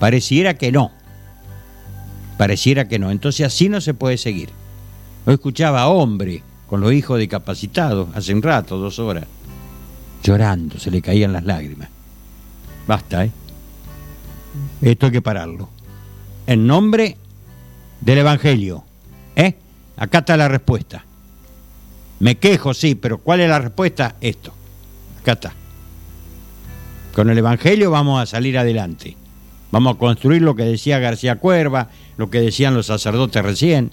Pareciera que no. Entonces así no se puede seguir. Hoy escuchaba a hombre con los hijos discapacitados hace un rato, 2 horas, llorando, se le caían las lágrimas. Basta, esto hay que pararlo. En nombre del Evangelio, acá está la respuesta. Me quejo, sí, pero ¿cuál es la respuesta? Esto, acá está. Con el Evangelio vamos a salir adelante. Vamos a construir lo que decía García Cuerva, lo que decían los sacerdotes recién.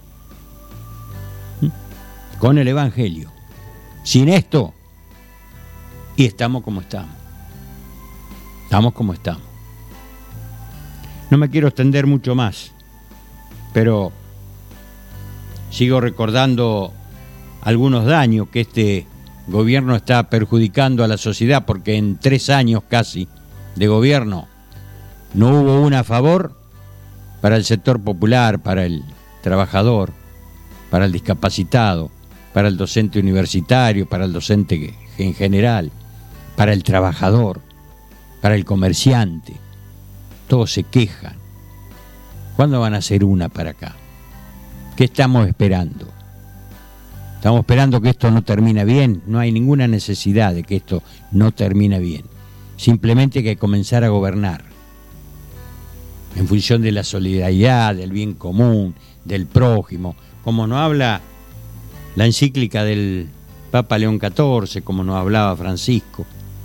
Con el Evangelio. Sin esto, y estamos como estamos. Estamos como estamos. No me quiero extender mucho más, pero sigo recordando algunos daños que este gobierno está perjudicando a la sociedad, porque en 3 años casi de gobierno no hubo una a favor para el sector popular, para el trabajador, para el discapacitado, para el docente universitario, para el docente en general, para el trabajador, para el comerciante. Todos se quejan. ¿Cuándo van a hacer una para acá? ¿Qué estamos esperando? Estamos esperando que esto no termine bien. No hay ninguna necesidad de que esto no termine bien. Simplemente hay que comenzar a gobernar en función de la solidaridad, del bien común, del prójimo, como nos habla la encíclica del Papa León XIV, como nos hablaba Francisco,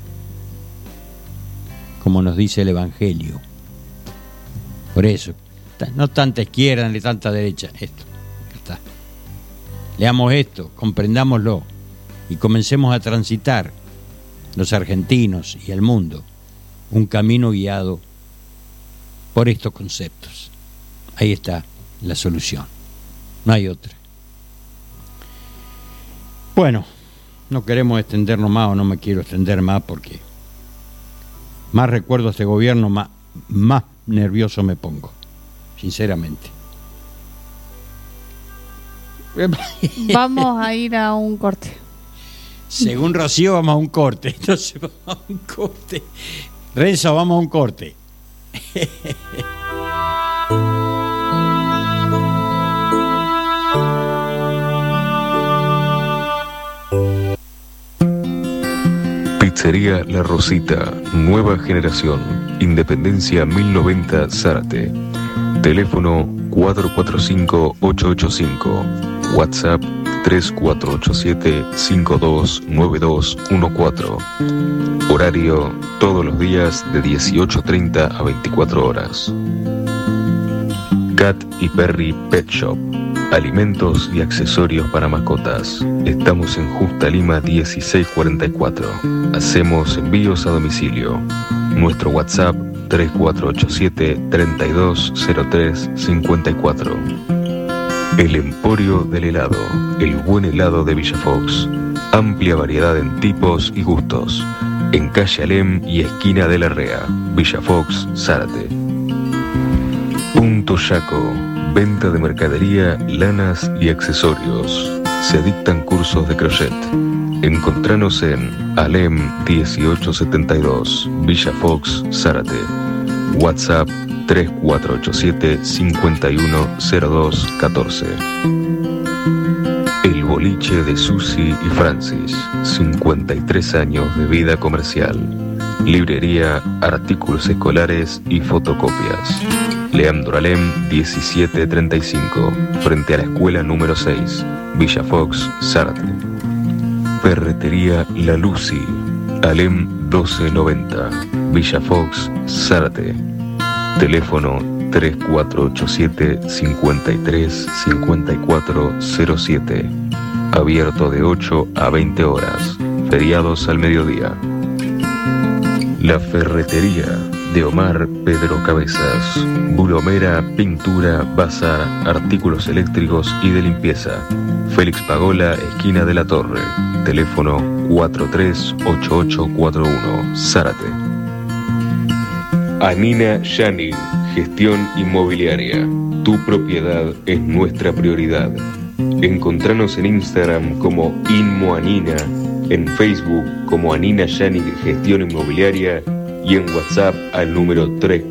como nos dice el Evangelio. Por eso, no tanta izquierda ni tanta derecha, esto, está. Leamos esto, comprendámoslo y comencemos a transitar los argentinos y el mundo un camino guiado por estos conceptos. Ahí está la solución, no hay otra. Bueno, no queremos extendernos más, o no me quiero extender más, porque más recuerdo este gobierno, más nervioso me pongo, sinceramente. Vamos a ir a un corte. Según Rocío, vamos a un corte. Entonces vamos a un corte. Renzo, vamos a un corte. Pizzería La Rosita, nueva generación, Independencia 1090 Zárate. Teléfono 445-885, WhatsApp 3487-529214. Horario todos los días de 18:30 a 24 horas. Cat y Perry Pet Shop. Alimentos y accesorios para mascotas. Estamos en Justa Lima 1644. Hacemos envíos a domicilio. Nuestro WhatsApp 3487-320354. El Emporio del Helado. El buen helado de Villa Fox. Amplia variedad en tipos y gustos. En calle Alem y esquina de la Rea. Villa Fox, Zárate. Punto Yaco. Venta de mercadería, lanas y accesorios. Se dictan cursos de crochet. Encontranos en Alem 1872, Villa Fox, Zárate. WhatsApp 3487-510214. El boliche de Susi y Francis, 53 años de vida comercial. Librería, artículos escolares y fotocopias. Leandro Alem 1735, frente a la escuela número 6, Villa Fox, Zárate. Ferretería La Lucy, Alem 1290, Villa Fox, Zárate. Teléfono 3487-535407. Abierto de 8 a 20 horas, feriados al mediodía. La Ferretería de Omar Pedro Cabezas. Bulomera, pintura, bazar, artículos eléctricos y de limpieza. Félix Pagola, esquina de la Torre. Teléfono 438841, Zárate. Anina Yanig, gestión inmobiliaria. Tu propiedad es nuestra prioridad. Encontranos en Instagram como InmoAnina, en Facebook como Anina Yanig Gestión Inmobiliaria y en WhatsApp al número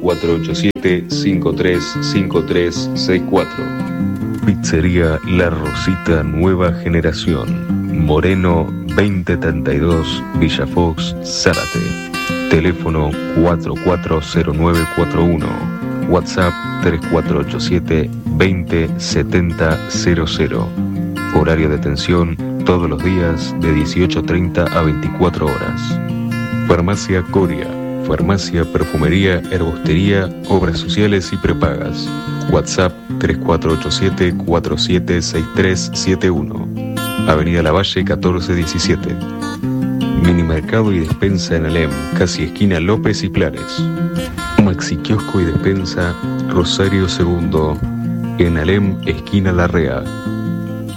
3487-535364. Pizzería La Rosita Nueva Generación, Moreno 2032, Villa Fox, Zárate. Teléfono 440941, WhatsApp 3487-207000. Horario de atención todos los días de 18:30 a 24 horas. Farmacia Coria, farmacia, perfumería, herbostería, obras sociales y prepagas. WhatsApp 3487-476371. Avenida Lavalle 1417. Minimercado y despensa en Alem, casi esquina López y Planes. Maxi kiosco y despensa Rosario II, en Alem, esquina Larrea.